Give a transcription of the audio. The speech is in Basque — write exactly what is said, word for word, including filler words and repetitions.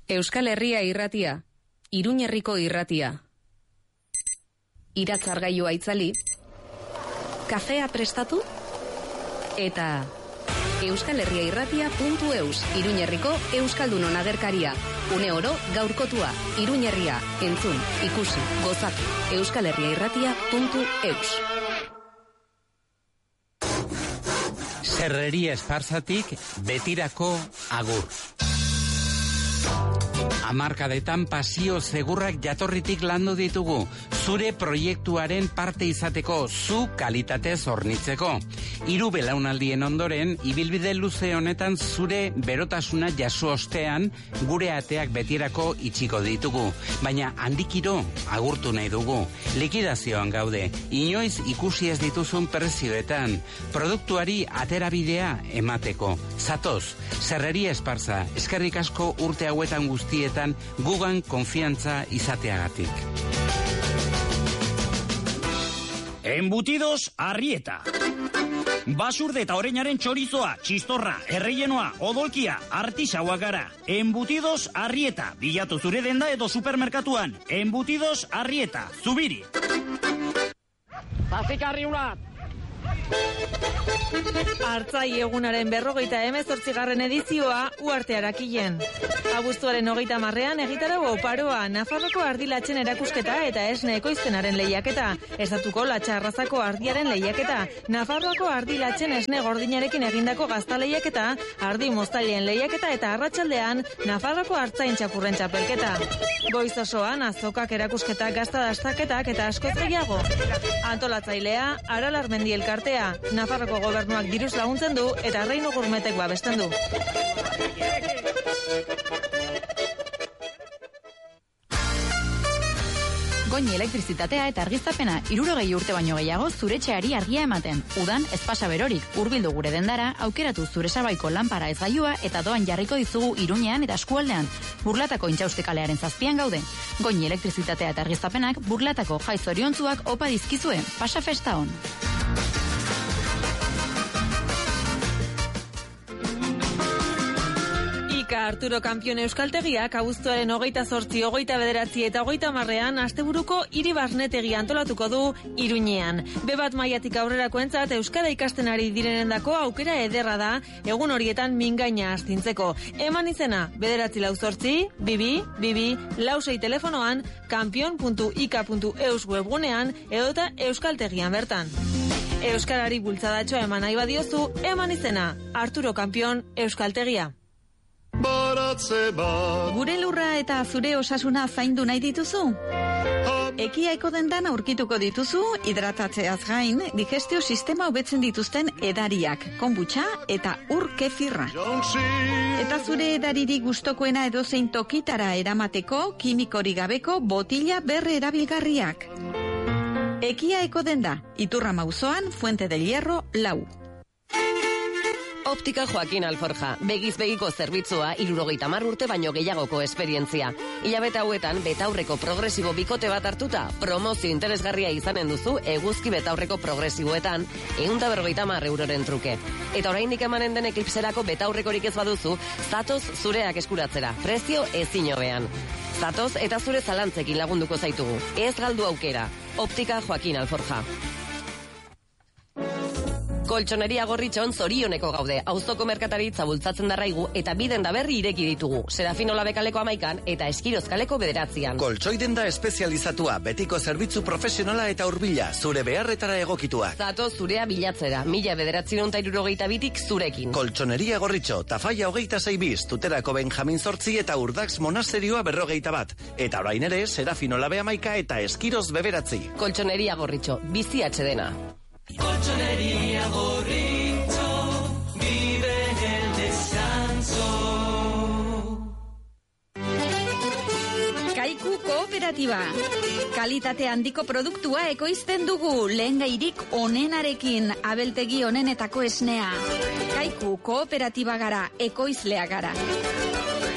Euskal Herria irratia, Iruñerriko irratia. Iratzargailua itzali, kafea prestatu, eta Euskal Herria irratia puntu eus, Iruñerriko Euskaldunon agerkaria. Une oro gaurkotua, Iruñerria, entzun, ikusi, gozatu, Euskal Herria irratia puntu eus. Serreria Esparzatik betirako agur. Hamarkadetan pasio segurrak jatorritik landu ditugu, zure proiektuaren parte izateko, zu kalitatez hornitzeko. Hiru belaunaldien ondoren, ibilbide luze honetan zure berotasuna jaso ostean, gure ateak betirako itxiko ditugu. Baina handikiro agurtu nahi dugu. Likidazioan gaude, inoiz ikusi ez dituzun prezioetan, produktuari aterabidea emateko. Zatoz, Serreria Esparza, eskerrik asko urte hauetan guztietan gugan konfiantza izateagatik. Embutidos Arrieta. Basurde eta oreinaren txorizoa, txistorra, erreienoa, odolkia, artisaua gara. Embutidos Arrieta. Bilatu zure denda edo supermerkatuan. Embutidos Arrieta. Zubiri. Zazikarri unat. Artzai egunaren berrogeita hemezortzigarren edizioa Uarte Arakilen. Abuztuaren hogeita marrean egitarau oparoa, Nafarroko ardilatzen erakusketa eta esne ekoizpenaren lehiaketa, Estatuko latxarrazako ardiaren lehiaketa, Nafarroako ardilatzen esne gordinarekin egindako gazta lehiaketa, ardi moztailen lehiaketa eta arratsaldean Nafarroko artzain txakurren txapelketa. Goiz osoan azokak erakusketa, gazta dastaketak eta askoz gehiago. Antolatzailea Aralar Mendi elkartea, Nafarroko gobernuak diruz laguntzen du eta Reino Gurmetek babesten du. Goñi elektrizitatea eta argiztapena hirurogei urte baino gehiago zure etxeari argia ematen. Udan ez pasa berorik, hurbildu gure dendara, aukeratu zure sabaiko lanpara ez gailua eta doan jarriko dizugu Iruñean eta eskualdean. Burlatako intxaustekalearen zazpian gaude. Goñi elektrizitatea eta argiztapenak Burlatako jai zoriontzuak opa dizkizue. Pasa festa on. Arturo Kampion Euskaltegiak abuztuaren hogeita zortzi, hogeita bederatzi eta hogeita marrean asteburuko hiri barnetegi antolatuko du Iruñean. Be bat mailatik aurrerakoentzat euskara ikasten ari direnendako aukera ederra da egun horietan mingaina astintzeko. Eman izena bederatzi lau zortzi, bibi, bibi, lausei telefonoan, kampion puntu ika puntu eus webgunean edota Euskaltegian bertan. Euskarari bultzadatxoa eman nahi badiozu, eman izena Arturo Kampion Euskaltegia. Gure lurra eta zure osasuna zaindu nahi dituzu? Ekia ekodendan aurkituko dituzu, hidratatzeaz gain, digestio sistema hobetzen dituzten edariak, konbutxa eta ur kefirra. Eta zure edariri gustokoena edozein tokitara eramateko, kimikori gabeko botila berre erabilgarriak. Ekia ekodenda, Iturra Mauzoan, Fuente del Hierro, lau. Optika Joaquin Alforja, begiz begiko zerbitzua hirurogeita hamar urte baino gehiagoko esperientzia. Hilabete hauetan betaurreko progresibo bikote bat hartuta, promozio interesgarria izanen duzu eguzki betaurreko progresiboetan, ehun eta berrogeita hamar euroren truke. Eta oraindik emanen den eklipserako betaurrekorik ez baduzu, zatoz zureak eskuratzera, prezio ezin hobean. Zatoz eta zure zalantzekin lagunduko zaitugu. Ez galdu aukera. Optika Joaquin Alforja. Koltsoneria Gorritxon zorioneko gaude. Auzoko merkataritza bultzatzen darraigu eta biden da berri ireki ditugu. Serafino Labekaleko amaikan eta Eskirozkaleko bederatzian. Koltsoi denda espezializatua, betiko zerbitzu profesionala eta hurbila, zure beharretara egokituak. Zato zurea bilatzera, mila bederatziron ta hirurogeita bitik zurekin. Koltsoneria Gorritxo, Tafaia hogeita sei biz, Tuterako Benjamin Zortzi eta Urdax Monasterioa berrogeita bat. Eta orain ere, Serafino Labe amaika eta Eskiroz beberatzi. Koltsoneria Gorritxo, bizi atxedena. Colchonería Gorritxo, vive el descanso. Kaiku Kooperatiba. Kalitate handiko produktua ekoizten dugu, lehengairik onenarekin, abeltegi onenetako esnea. Kaiku Kooperatiba gara, ekoizlea gara.